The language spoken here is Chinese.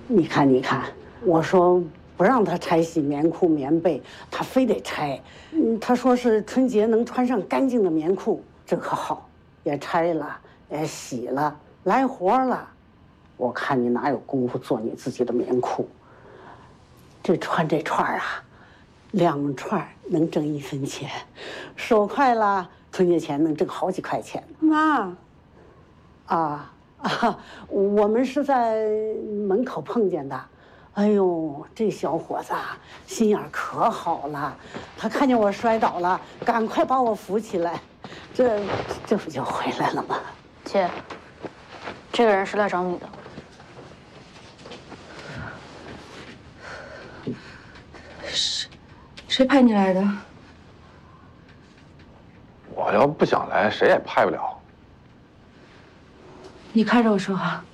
你看，你看，我说不让他拆洗棉裤、棉被，他非得拆。他说是春节能穿上干净的棉裤，这可好，也拆了，也洗了，来活了。我看你哪有功夫做你自己的棉裤？这穿这串啊，2串能挣1分钱，手快了，春节前能挣好几块钱。 妈， 我们是在门口碰见的。哎呦，这小伙子心眼可好了，他看见我摔倒了，赶快把我扶起来，这不就回来了吗？ 姐，这个人是来找你的。 谁派你来的？ 我要不想来，谁也派不了。 你看着我说话。